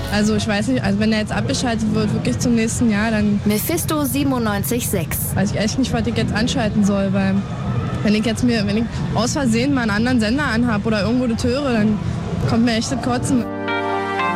Also ich weiß nicht, also wenn er jetzt abgeschaltet wird, wirklich zum nächsten Jahr, dann Mephisto 97.6. weiß ich echt nicht, was ich jetzt anschalten soll, weil wenn ich aus Versehen mal einen anderen Sender anhab oder irgendwo das höre, dann kommt mir echt das Kotzen.